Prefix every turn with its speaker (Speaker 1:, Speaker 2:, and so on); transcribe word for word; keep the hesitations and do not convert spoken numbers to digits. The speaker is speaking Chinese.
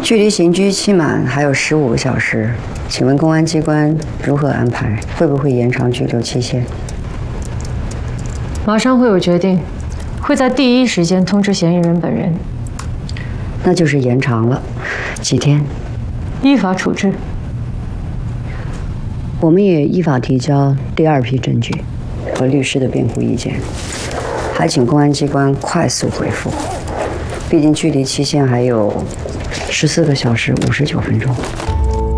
Speaker 1: 距离刑拘期满还有十五个小时，请问公安机关如何安排？会不会延长拘留期限？
Speaker 2: 马上会有决定，会在第一时间通知嫌疑人本人。
Speaker 1: 那就是延长了，几天？
Speaker 2: 依法处置。
Speaker 1: 我们也依法提交第二批证据和律师的辩护意见，还请公安机关快速回复。毕竟距离期限还有十四个小时五十九分钟。